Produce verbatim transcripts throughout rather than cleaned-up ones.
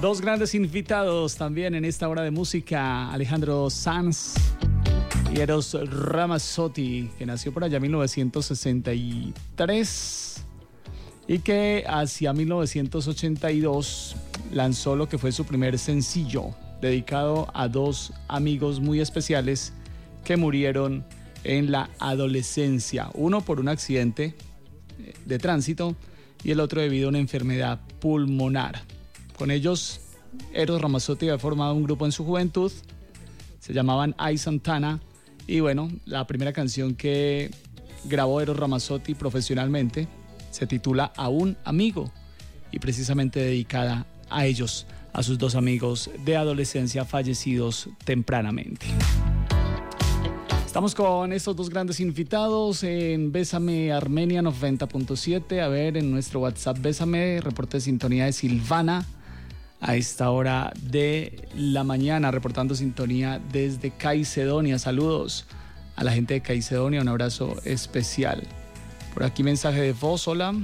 Dos grandes invitados también en esta hora de música, Alejandro Sanz y Eros Ramazzotti, que nació por allá en mil novecientos sesenta y tres y que hacia mil novecientos ochenta y dos lanzó lo que fue su primer sencillo, dedicado a dos amigos muy especiales que murieron en la adolescencia, uno por un accidente de tránsito y el otro debido a una enfermedad pulmonar. Con ellos, Eros Ramazzotti había formado un grupo en su juventud, se llamaban I Santana, y bueno, la primera canción que grabó Eros Ramazzotti profesionalmente se titula Aún Amigo, y precisamente dedicada a ellos, a sus dos amigos de adolescencia fallecidos tempranamente. Estamos con estos dos grandes invitados en Bésame Armenia noventa punto siete. A ver, en nuestro WhatsApp Bésame, reporte de sintonía de Silvana a esta hora de la mañana, reportando sintonía desde Caicedonia. Saludos a la gente de Caicedonia, un abrazo especial. Por aquí mensaje de voz, hola.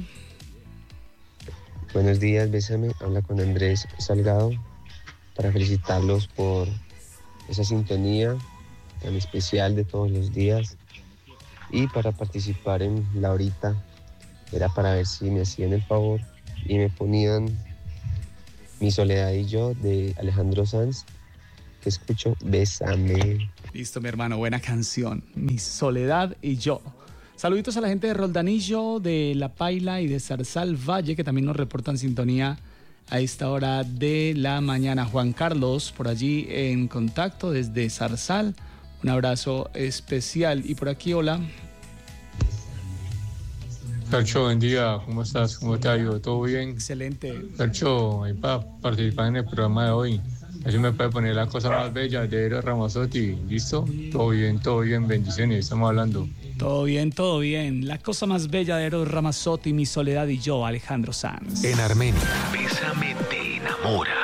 Buenos días, Bésame, habla con Andrés Salgado para felicitarlos por esa sintonía tan especial de todos los días y para participar en la horita. Era para ver si me hacían el favor y me ponían Mi Soledad y Yo de Alejandro Sanz, que escucho. Bésame. Listo, mi hermano, buena canción, Mi Soledad y Yo. Saluditos a la gente de Roldanillo, de La Paila y de Zarzal Valle, que también nos reportan sintonía a esta hora de la mañana. Juan Carlos, por allí en contacto desde Zarzal. Un abrazo especial. Y por aquí, hola. Percho, buen día. ¿Cómo estás? ¿Cómo te ha ido? ¿Todo bien? Excelente. Percho, ahí para participar en el programa de hoy. Así me puede poner La Cosa Más Bella de Eros Ramazzotti. ¿Listo? Todo bien, todo bien. Bendiciones. Estamos hablando. Todo bien, todo bien. La Cosa Más Bella de Eros Ramazzotti, Mi Soledad y Yo, Alejandro Sanz. En Armenia, Bésame te enamora.